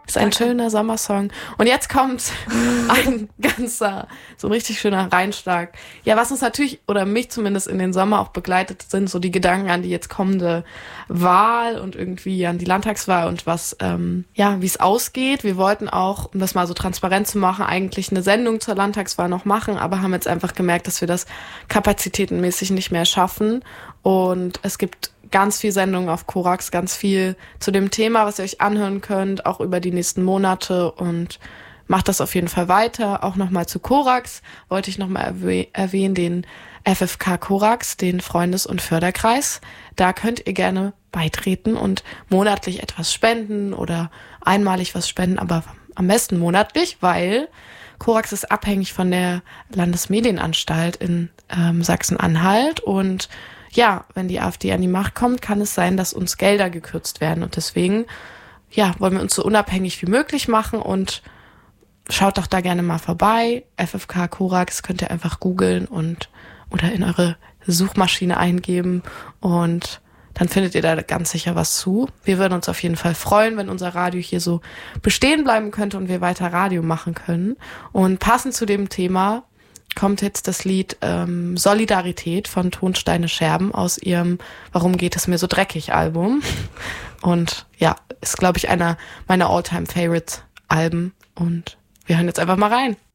Ist ein schöner Sommersong. Und jetzt kommt ein ganzer, so ein richtig schöner Reinschlag. Ja, was uns natürlich, oder mich zumindest in den Sommer auch begleitet, sind so die Gedanken an die jetzt kommende Wahl und irgendwie an die Landtagswahl und was, wie es ausgeht. Wir wollten auch, um das mal so transparent zu machen, eigentlich eine Sendung zur Landtagswahl noch machen, aber haben jetzt einfach gemerkt, dass wir das kapazitätenmäßig nicht mehr schaffen. Und es gibt ganz viel Sendungen auf Korax, ganz viel zu dem Thema, was ihr euch anhören könnt, auch über die nächsten Monate, und macht das auf jeden Fall weiter. Auch nochmal zu Korax wollte ich nochmal erwähnen, den FFK Korax, den Freundes- und Förderkreis. Da könnt ihr gerne beitreten und monatlich etwas spenden oder einmalig was spenden, aber am besten monatlich, weil Korax ist abhängig von der Landesmedienanstalt in Sachsen-Anhalt, und ja, wenn die AfD an die Macht kommt, kann es sein, dass uns Gelder gekürzt werden. Und deswegen, wollen wir uns so unabhängig wie möglich machen, und schaut doch da gerne mal vorbei. FFK Korax könnt ihr einfach googeln oder in eure Suchmaschine eingeben, und dann findet ihr da ganz sicher was zu. Wir würden uns auf jeden Fall freuen, wenn unser Radio hier so bestehen bleiben könnte und wir weiter Radio machen können. Und passend zu dem Thema kommt jetzt das Lied Solidarität von Tonsteine Scherben aus ihrem Warum geht es mir so dreckig Album. Und ist, glaube ich, einer meiner All-Time-Favorite-Alben. Und wir hören jetzt einfach mal rein.